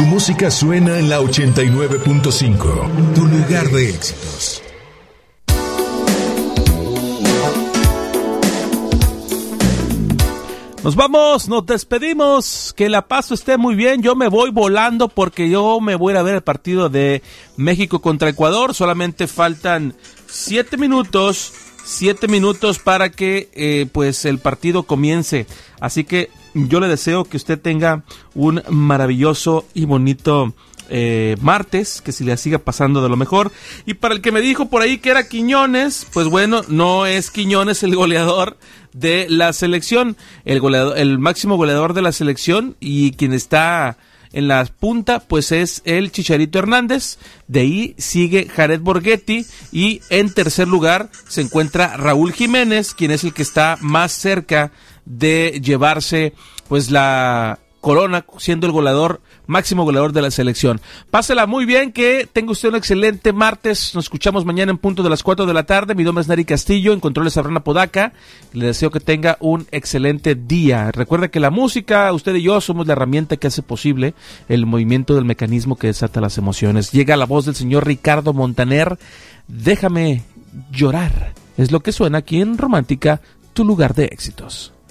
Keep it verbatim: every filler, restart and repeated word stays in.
Tu música suena en la ochenta y nueve punto cinco. Tu lugar de éxitos. Nos vamos, nos despedimos, que la Paso esté muy bien, yo me voy volando porque yo me voy a ir a ver el partido de México contra Ecuador, solamente faltan siete minutos, siete minutos para que eh, pues el partido comience, así que yo le deseo que usted tenga un maravilloso y bonito Eh, martes, que si le siga pasando de lo mejor. Y para el que me dijo por ahí que era Quiñones, pues bueno, no es Quiñones el goleador de la selección, el goleador, el máximo goleador de la selección, y quien está en la punta pues es el Chicharito Hernández. De ahí sigue Jared Borghetti y en tercer lugar se encuentra Raúl Jiménez, quien es el que está más cerca de llevarse pues la corona, siendo el goleador, máximo goleador de la selección. Pásela muy bien, que tenga usted un excelente martes. Nos escuchamos mañana en punto de las cuatro de la tarde. Mi nombre es Neri Castillo, en controles Sabrina Podaca. Le deseo que tenga un excelente día. Recuerda que la música, usted y yo somos la herramienta que hace posible el movimiento del mecanismo que desata las emociones. Llega la voz del señor Ricardo Montaner. Déjame llorar. Es lo que suena aquí en Romántica, tu lugar de éxitos.